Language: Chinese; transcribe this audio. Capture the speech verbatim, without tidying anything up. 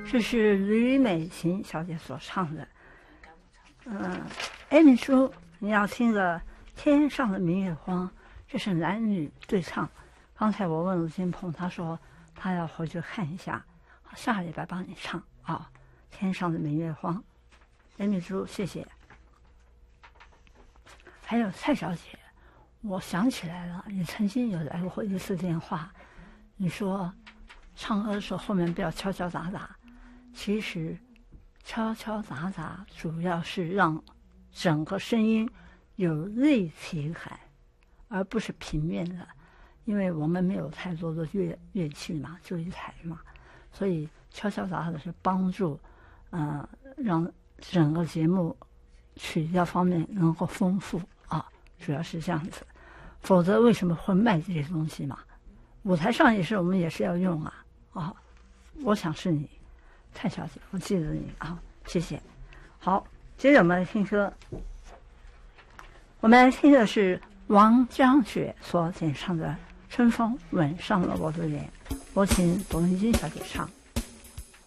这是吕美琴小姐所唱的。嗯，艾米叔，你要听的《天上的明月光》，这是男女对唱。刚才我问卢金鹏，他说他要回去看一下，下礼拜帮你唱啊，《天上的明月光》。艾米叔，谢谢。还有蔡小姐，我想起来了，你曾经有来过一次电话，你说唱歌的时候后面不要敲敲打打。其实敲敲打打主要是让整个声音有立体感，而不是平面的，因为我们没有太多的乐乐器嘛，就一台嘛，所以敲敲打打是帮助呃让整个节目曲调方面能够丰富啊，主要是这样子。否则为什么会卖这些东西嘛？舞台上也是，我们也是要用啊啊！我想是你。蔡小姐，我记得你啊，谢谢。好，接着我们来听歌。我们来听的是王江雪所演唱的《春风吻上了我的脸》，我请董丽君小姐唱。